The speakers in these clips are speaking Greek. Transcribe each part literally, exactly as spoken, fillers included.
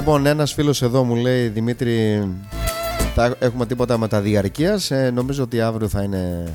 Λοιπόν, ένας φίλος εδώ μου λέει, Δημήτρη, θα έχουμε τίποτα με τα διαρκείας? Ε, νομίζω ότι αύριο θα είναι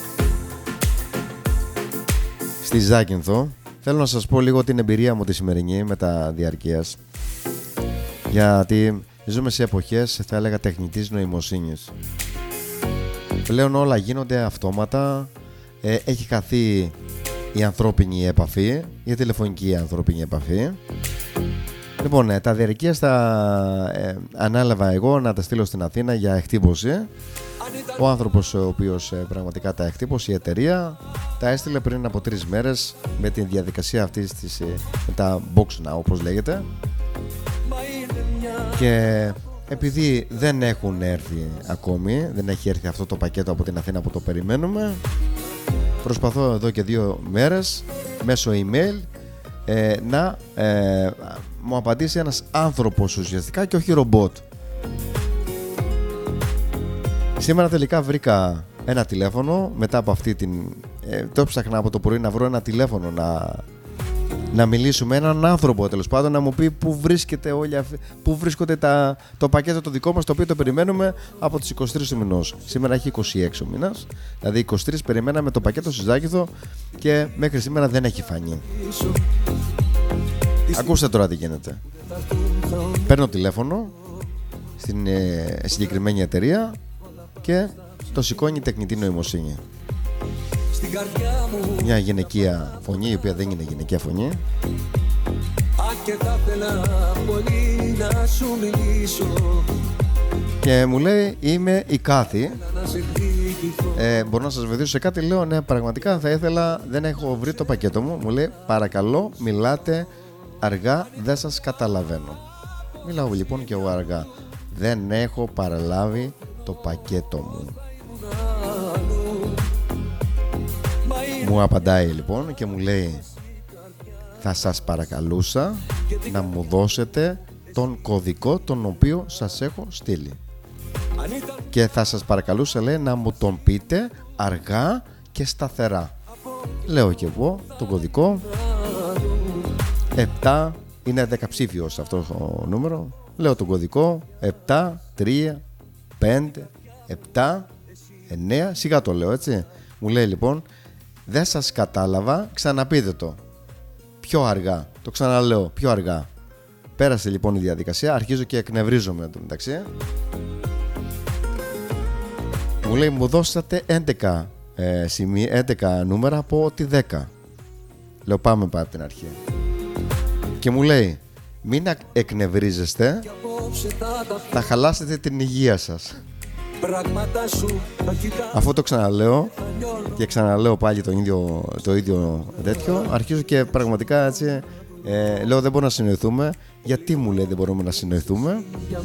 στη Ζάκυνθο. Θέλω να σας πω λίγο την εμπειρία μου τη σημερινή με τα διαρκείας, γιατί ζούμε σε εποχές, θα έλεγα, τεχνητής νοημοσύνης. Πλέον όλα γίνονται αυτόματα, ε, έχει χαθεί η ανθρώπινη επαφή, η τηλεφωνική ανθρώπινη επαφή. Λοιπόν, ε, τα διαρκείας τα ε, ανάλαβα εγώ να τα στείλω στην Αθήνα για εκτύπωση. Ο άνθρωπος ο οποίος ε, πραγματικά τα εκτύπωσε, η εταιρεία, τα έστειλε πριν από τρεις μέρες με τη διαδικασία αυτής της, ε, με τα box now όπως λέγεται. Και επειδή δεν έχουν έρθει ακόμη, δεν έχει έρθει αυτό το πακέτο από την Αθήνα που το περιμένουμε, προσπαθώ εδώ και δύο μέρες μέσω email ε, να ε, μου απαντήσει ένας άνθρωπος ουσιαστικά και όχι ρομπότ. Σήμερα τελικά βρήκα ένα τηλέφωνο μετά από αυτή την... Ε, το ψάχνα από το πρωί να βρω ένα τηλέφωνο να, να μιλήσουμε, έναν άνθρωπο τέλος πάντων, να μου πει πού βρίσκεται όλοι αυτοί, πού βρίσκονται τα, το πακέτο το δικό μας, το οποίο το περιμένουμε από τις είκοσι τρεις του μηνός. Σήμερα έχει είκοσι έξι ο μήνας, δηλαδή είκοσι τρεις περιμέναμε το πακέτο στη Ζάκυνθο και μέχρι σήμερα δεν έχει φανεί. Ακούστε τώρα τι γίνεται. Παίρνω τηλέφωνο στην ε, συγκεκριμένη εταιρεία και το σηκώνει η τεχνητή νοημοσύνη. Μια γυναικεία φωνή, η οποία δεν είναι γυναικεία φωνή. Και μου λέει, είμαι η Κάθη, ε, μπορώ να σας βοηθήσω σε κάτι? Λέω, ναι, πραγματικά θα ήθελα, δεν έχω βρει το πακέτο μου. Μου λέει, παρακαλώ μιλάτε αργά, δεν σας καταλαβαίνω. Μιλάω λοιπόν και εγώ αργά. Δεν έχω παραλάβει το πακέτο μου. Μου απαντάει λοιπόν και μου λέει, θα σας παρακαλούσα να μου δώσετε τον κωδικό τον οποίο σας έχω στείλει. Και θα σας παρακαλούσα, λέει, να μου τον πείτε αργά και σταθερά. Λέω και εγώ τον κωδικό. επτά, είναι δεκαψήφιος αυτό το νούμερο. Λέω τον κωδικό επτά, τρία, πέντε, επτά, εννέα. Σιγά το λέω, έτσι. Μου λέει λοιπόν, δεν σας κατάλαβα, ξαναπείτε το πιο αργά. Το ξαναλέω, πιο αργά. Πέρασε λοιπόν η διαδικασία, αρχίζω και εκνευρίζομαι εδώ μεταξύ. Μου λέει, μου δώσατε έντεκα, ε, σημεία, έντεκα νούμερα από τη δέκα. Λέω, πάμε πάρα την αρχή. Και μου λέει, μην εκνευρίζεστε, θα χαλάσετε την υγεία σας. Αφού το ξαναλέω και ξαναλέω πάλι το ίδιο, το ίδιο τέτοιο, αρχίζω και πραγματικά έτσι, ε, λέω, δεν μπορούμε να συνοηθούμε. Γιατί? Μου λέει, δεν μπορούμε να συνοηθούμε?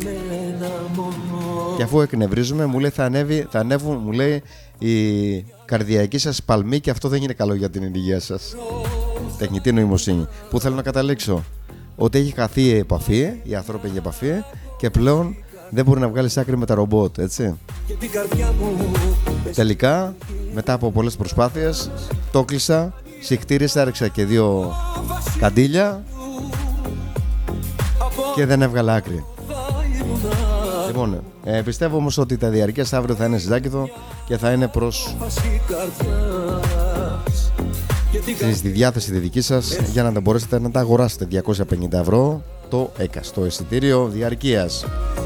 Και αφού εκνευρίζουμε, μου λέει, θα, ανέβει, θα ανέβουν, μου λέει, η καρδιακή σας παλμή και αυτό δεν είναι καλό για την υγεία σας. Τεχνητή νοημοσύνη. Που θέλω να καταλήξω? Ότι έχει χαθεί η επαφή, η ανθρώπινη επαφή, και πλέον δεν μπορεί να βγάλει άκρη με τα ρομπότ, έτσι. Τελικά, μετά από πολλές προσπάθειες, το κλείσα, συχτήρισα, έριξα και δύο καντήλια και δεν έβγαλα άκρη. Λοιπόν, ε, πιστεύω όμως ότι τα διαρκείας αύριο θα είναι στη Ζάκυνθο και θα είναι προς στη διάθεση τη δική σας για να τα μπορέσετε να τα αγοράσετε. Διακόσια πενήντα ευρώ το εκαστό εισιτήριο διαρκείας.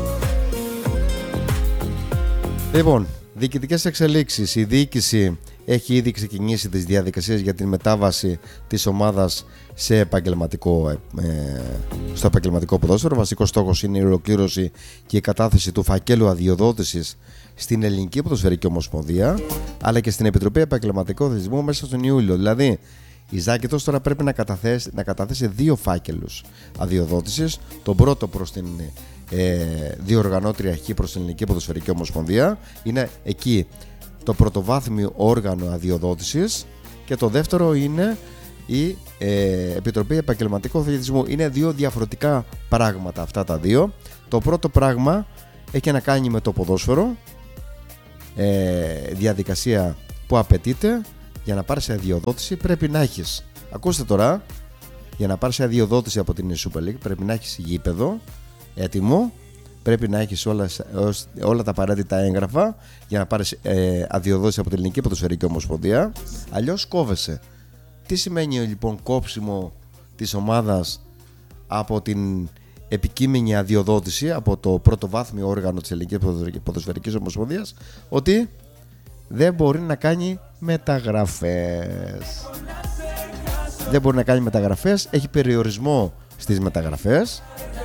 Λοιπόν, διοικητικές εξελίξεις. Η διοίκηση έχει ήδη ξεκινήσει τις διαδικασίες για την μετάβαση της ομάδας σε επαγγελματικό, ε, στο επαγγελματικό ποδόσφαιρο. Βασικός στόχος είναι η ολοκλήρωση και η κατάθεση του φακέλου αδειοδότησης στην Ελληνική Ποδοσφαιρική Ομοσπονδία, αλλά και στην Επιτροπή Επαγγελματικού Αθλητισμού μέσα στον Ιούλιο. Δηλαδή, η Ζάκυνθος τώρα πρέπει να καταθέσει, να καταθέσει δύο φάκελους αδειοδότησης. Τον πρώτο προς την ε, διοργανώτρια αρχή, προς την Ελληνική Ποδοσφαιρική Ομοσπονδία. Είναι εκεί το πρωτοβάθμιο όργανο αδειοδότησης, και το δεύτερο είναι η ε, Επιτροπή Επαγγελματικού Αθλητισμού. Είναι δύο διαφορετικά πράγματα αυτά τα δύο. Το πρώτο πράγμα έχει να κάνει με το ποδόσφαιρο, ε, διαδικασία που απαιτείται για να πάρεις αδειοδότηση. Πρέπει να έχεις, ακούστε τώρα, για να πάρεις αδειοδότηση από την Super League πρέπει να έχεις γήπεδο έτοιμο. Πρέπει να έχεις όλα, όλα τα απαραίτητα έγγραφα για να πάρεις ε, αδειοδότηση από την Ελληνική Ποδοσφαιρική Ομοσπονδία. Αλλιώς κόβεσαι. Τι σημαίνει λοιπόν κόψιμο της ομάδας από την επικείμενη αδειοδότηση από το πρωτοβάθμιο όργανο της Ελληνικής Ποδοσφαιρικής Ομοσπονδίας? Ότι δεν μπορεί να κάνει μεταγραφές. Δεν μπορεί να κάνει μεταγραφές, έχει περιορισμό στις μεταγραφές.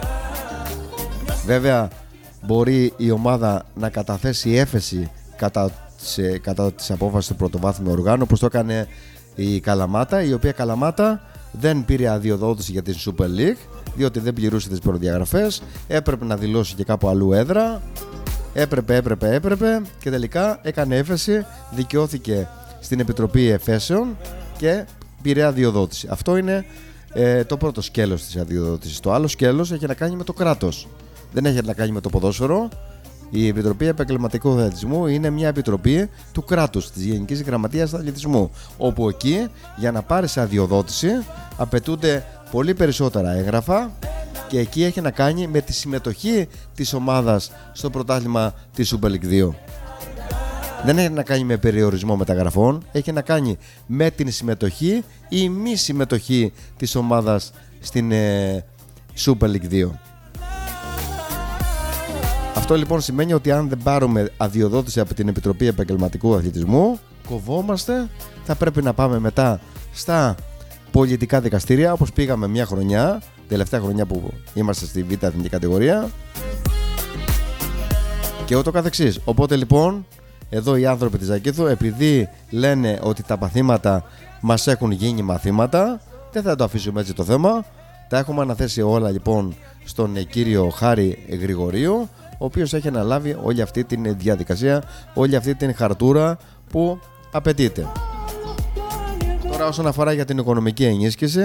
Βέβαια μπορεί η ομάδα να καταθέσει έφεση κατά, σε, κατά της απόφασης του πρωτοβάθμιου οργάνου, όπως το έκανε η Καλαμάτα, η οποία Καλαμάτα δεν πήρε αδειοδότηση για την Super League διότι δεν πληρούσε τις προδιαγραφές, έπρεπε να δηλώσει και κάπου αλλού έδρα, έπρεπε, έπρεπε, έπρεπε και τελικά έκανε έφεση, δικαιώθηκε στην Επιτροπή Εφέσεων και πήρε αδειοδότηση. Αυτό είναι ε, το πρώτο σκέλος της αδειοδότησης. Το άλλο σκέλος έχει να κάνει με το κράτος. Δεν έχει να κάνει με το ποδόσφαιρο. Η Επιτροπή Επαγγελματικού Αθλητισμού είναι μια επιτροπή του κράτους, της Γενικής Γραμματείας Αθλητισμού, όπου εκεί για να πάρεις αδειοδότηση απαιτούνται πολύ περισσότερα έγγραφα και εκεί έχει να κάνει με τη συμμετοχή της ομάδας στο πρωτάθλημα της Super League δύο. Δεν έχει να κάνει με περιορισμό μεταγραφών, έχει να κάνει με την συμμετοχή ή μη συμμετοχή της ομάδας στην ε, Super League δύο. Αυτό λοιπόν σημαίνει ότι αν δεν πάρουμε αδειοδότηση από την Επιτροπή Επαγγελματικού Αθλητισμού, κοβόμαστε, θα πρέπει να πάμε μετά στα πολιτικά δικαστήρια, όπως πήγαμε μια χρονιά, τελευταία χρονιά που είμαστε στη Β' εθνική κατηγορία και ούτω καθεξής. Οπότε λοιπόν εδώ οι άνθρωποι της Ζακίνθου, επειδή λένε ότι τα παθήματα μας έχουν γίνει μαθήματα, δεν θα το αφήσουμε έτσι το θέμα. Τα έχουμε αναθέσει όλα λοιπόν στον κύριο Χάρη Γρηγορίου, ο οποίος έχει αναλάβει όλη αυτή τη διαδικασία, όλη αυτή την χαρτούρα που απαιτείται. Τώρα όσον αφορά για την οικονομική ενίσχυση,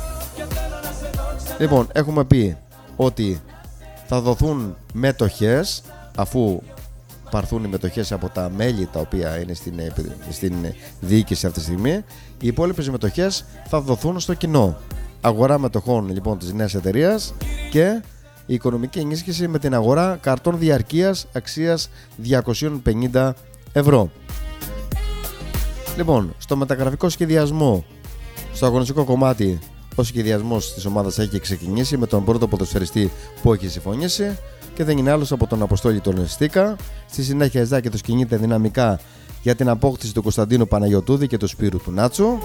λοιπόν έχουμε πει ότι θα δοθούν μετοχές, αφού πάρθουν οι μετοχές από τα μέλη τα οποία είναι στην, στην διοίκηση αυτή τη στιγμή. Οι υπόλοιπες μετοχές θα δοθούν στο κοινό. Αγορά μετοχών λοιπόν της νέας εταιρείας και η οικονομική ενίσχυση με την αγορά καρτών διαρκείας αξίας διακόσια πενήντα ευρώ. Λοιπόν, στο μεταγραφικό σχεδιασμό, στο αγωνιστικό κομμάτι, ο σχεδιασμός της ομάδας έχει ξεκινήσει με τον πρώτο ποδοσφαιριστή που έχει συμφωνήσει και δεν είναι άλλος από τον Αποστόλη τον Εστίκα. Στη συνέχεια η Ζάκυνθος κινείται δυναμικά για την απόκτηση του Κωνσταντίνου Παναγιωτούδη και του Σπύρου του Νάτσου.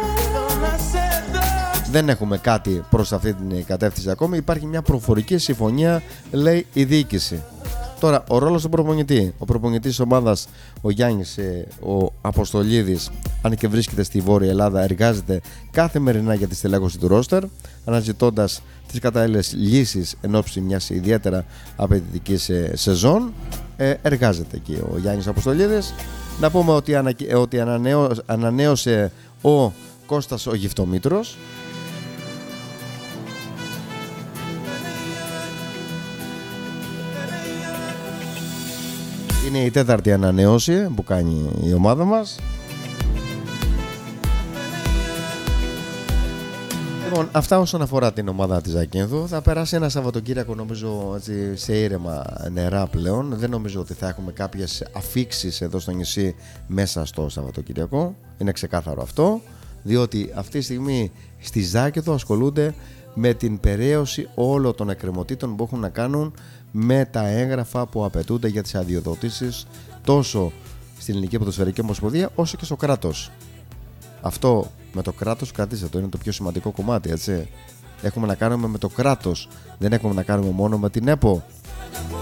Δεν έχουμε κάτι προς αυτή την κατεύθυνση ακόμη. Υπάρχει μια προφορική συμφωνία, λέει η διοίκηση. Τώρα, ο ρόλος του προπονητή. Ο προπονητής της ομάδας, ο Γιάννης, ο Αποστολίδης, αν και βρίσκεται στη Βόρεια Ελλάδα, εργάζεται καθημερινά για τη στελέχωση του ρόστερ, αναζητώντας τις κατάλληλες λύσεις εν ώψη μιας ιδιαίτερα απαιτητικής σεζόν. Ε, εργάζεται εκεί ο Γιάννης Αποστολίδης. Να πούμε ότι, ανα, ότι ανανέω, ανανέωσε ο Κώστας ο Γυφτομήτρος. Είναι η τέταρτη ανανέωση που κάνει η ομάδα μας. Λοιπόν, αυτά όσον αφορά την ομάδα της Ζακίνθου. Θα περάσει ένα Σαββατοκύριακο νομίζω έτσι, σε ήρεμα νερά πλέον. Δεν νομίζω ότι θα έχουμε κάποιες αφίξεις εδώ στο νησί μέσα στο Σαββατοκύριακο. Είναι ξεκάθαρο αυτό. Διότι αυτή τη στιγμή στη Ζάκυνθο ασχολούνται με την περαίωση όλων των εκκρεμωτήτων που έχουν να κάνουν με τα έγγραφα που απαιτούνται για τις αδειοδοτήσεις τόσο στην Ελληνική Ποδοσφαιρική Ομοσπονδία όσο και στο κράτος. Αυτό με το κράτος, κρατήστε το, είναι το πιο σημαντικό κομμάτι, έτσι. Έχουμε να κάνουμε με το κράτος, δεν έχουμε να κάνουμε μόνο με την ΕΠΟ.